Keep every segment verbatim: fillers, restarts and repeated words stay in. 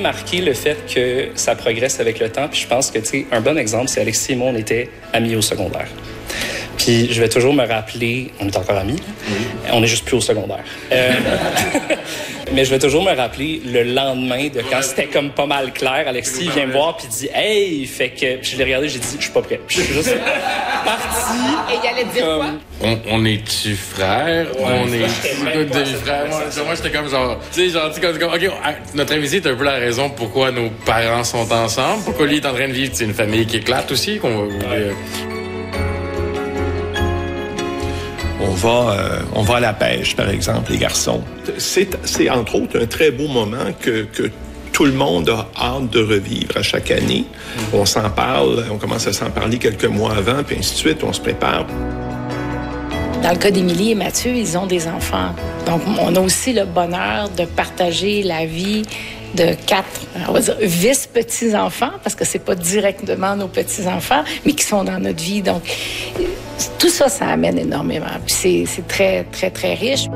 remarqué le fait que ça progresse avec le temps. Puis je pense que, tu sais, un bon exemple, c'est Alexis et moi, on était amis au secondaire. Puis je vais toujours me rappeler, on est encore amis, oui. On est juste plus au secondaire. Euh, mais je vais toujours me rappeler le lendemain de quand c'était comme pas mal clair. Alexis vient me voir puis dit « Hey! » Fait que je l'ai regardé, j'ai dit « Je suis pas prêt. » Je suis juste parti. Et il allait te dire comme... quoi? On, on est-tu frères? Ouais, on est demi-frères? Moi, moi j'étais comme genre, tu sais, genre, comme, comme, OK, notre amitié est un peu la raison pourquoi nos parents sont ensemble, pourquoi lui est en train de vivre une famille qui éclate aussi, qu'on va... Euh, On va, euh, on va à la pêche, par exemple, les garçons. C'est, c'est entre autres un très beau moment que, que tout le monde a hâte de revivre à chaque année. Mm-hmm. On s'en parle, on commence à s'en parler quelques mois avant, puis ainsi de suite, on se prépare. Dans le cas d'Émilie et Mathieu, ils ont des enfants. Donc, on a aussi le bonheur de partager la vie de quatre, on va dire, vice-petits-enfants, parce que c'est pas directement nos petits-enfants, mais qui sont dans notre vie. Donc, tout ça, ça amène énormément. Puis c'est, c'est très, très, très riche.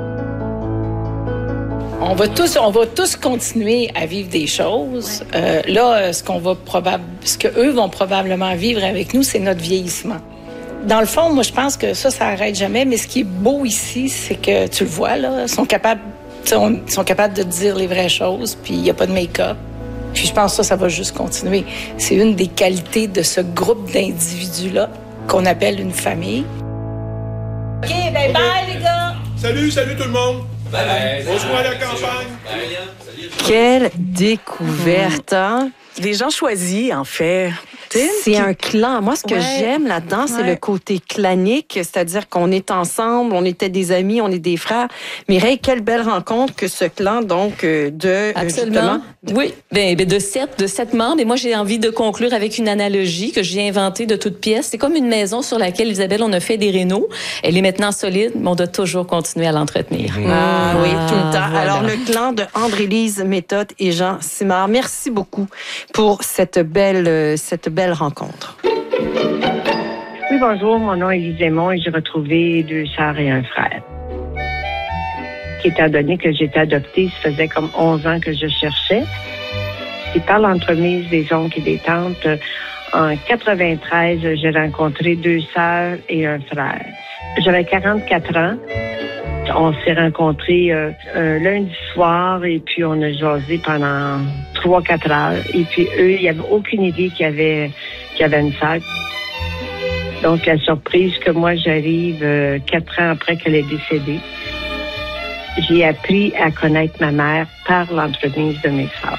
On va tous, on va tous continuer à vivre des choses. Euh, là, ce qu'on va probable, ce que eux vont probablement vivre avec nous, c'est notre vieillissement. Dans le fond, moi, je pense que ça, ça arrête jamais. Mais ce qui est beau ici, c'est que tu le vois là, ils sont capables, ils sont capables de dire les vraies choses. Puis il y a pas de make-up. Puis je pense que ça, ça va juste continuer. C'est une des qualités de ce groupe d'individus là qu'on appelle une famille. OK, ben bye les gars! Salut, salut tout le monde! Bye bye! On se voit à la campagne! Quelle découverte, hein? Des gens choisis, en fait. C'est un clan. Moi, ce que ouais. j'aime là-dedans, c'est ouais. le côté clanique, c'est-à-dire qu'on est ensemble, on était des amis, on est des frères. Mireille, quelle belle rencontre que ce clan, donc, de... Absolument. De... Oui, ben, ben de sept, de sept membres. Et moi, j'ai envie de conclure avec une analogie que j'ai inventée de toutes pièces. C'est comme une maison sur laquelle, Isabelle, on a fait des rénaux. Elle est maintenant solide, mais on doit toujours continuer à l'entretenir. Mmh. Ah, oui, tout le temps. Voilà. Alors, le clan de André-Lise Méthode et Jean Simard, merci beaucoup pour cette belle, cette belle belle rencontre. Oui, bonjour, mon nom est Lise Aymon et j'ai retrouvé deux sœurs et un frère. Étant donné que j'étais adoptée, ça faisait comme onze ans que je cherchais. Et par l'entremise des oncles et des tantes, en quatre-vingt-treize, j'ai rencontré deux sœurs et un frère. J'avais quarante-quatre ans. On s'est rencontrés euh, un lundi soir et puis on a jasé pendant trois quatre heures. Et puis eux, il n'y avait aucune idée qu'il y avait, qu'il y avait une sœur. Donc la surprise que moi j'arrive euh, quatre ans après qu'elle est décédée, j'ai appris à connaître ma mère par l'entremise de mes sœurs.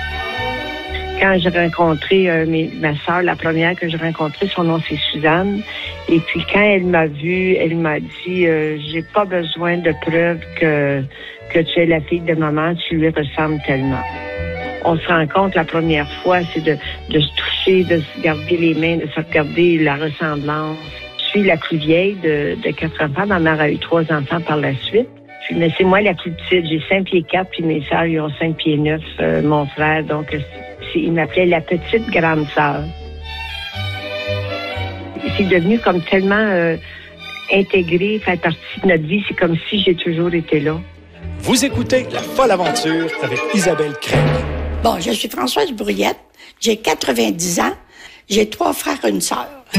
Quand j'ai rencontré euh, mes, ma sœur, la première que j'ai rencontrée, son nom c'est Suzanne. Et puis quand elle m'a vue, elle m'a dit euh, « J'ai pas besoin de preuves que, que tu es la fille de maman, tu lui ressembles tellement. » On se rencontre la première fois, c'est de, de se toucher, de se garder les mains, de se regarder la ressemblance. Je suis la plus vieille de, de quatre enfants. Ma mère a eu trois enfants par la suite. Puis, mais c'est moi la plus petite. J'ai cinq pieds quatre, puis mes sœurs, ils ont cinq pieds neuf, euh, mon frère. Donc, il m'appelait la petite grande sœur. C'est devenu comme tellement euh, intégré, fait partie de notre vie. C'est comme si j'ai toujours été là. Vous écoutez La Folle Aventure avec Isabelle Craig. Bon, je suis Françoise Brouillette. J'ai quatre-vingt-dix ans. J'ai trois frères et une sœur. Euh,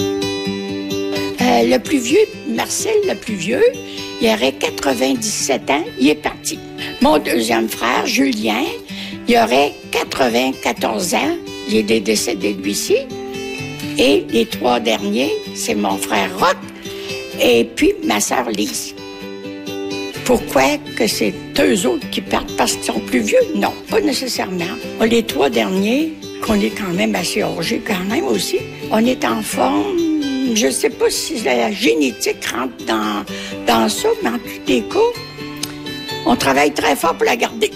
le plus vieux, Marcel, le plus vieux, il aurait quatre-vingt-dix-sept ans. Il est parti. Mon deuxième frère, Julien, il aurait quatre-vingt-quatorze ans. Il est décédé, lui-ci. Et les trois derniers, c'est mon frère Roch et puis ma sœur Lise. Pourquoi que c'est eux autres qui partent parce qu'ils sont plus vieux? Non, pas nécessairement. Les trois derniers, qu'on est quand même assez âgés quand même aussi, on est en forme. Je ne sais pas si la génétique rentre dans, dans ça, mais en tous les cas, on travaille très fort pour la garder.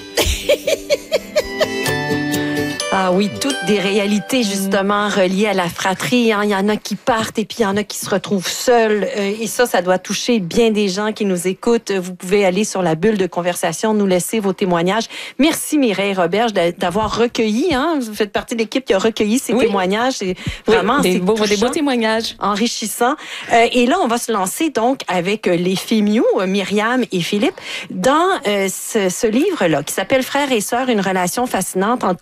Ah oui, toutes des réalités justement reliées à la fratrie. Hein. Il y en a qui partent et puis il y en a qui se retrouvent seuls. Euh, et ça, ça doit toucher bien des gens qui nous écoutent. Vous pouvez aller sur la bulle de conversation, nous laisser vos témoignages. Merci Mireille Roberge d'avoir recueilli. Hein. Vous faites partie de l'équipe qui a recueilli ces oui. témoignages. Et vraiment, oui, des, c'est beaux, touchant, des beaux témoignages. Enrichissant. Euh, et là, on va se lancer donc avec les Fémiou, Myriam et Philippe, dans euh, ce, ce livre-là qui s'appelle Frères et sœurs, une relation fascinante entre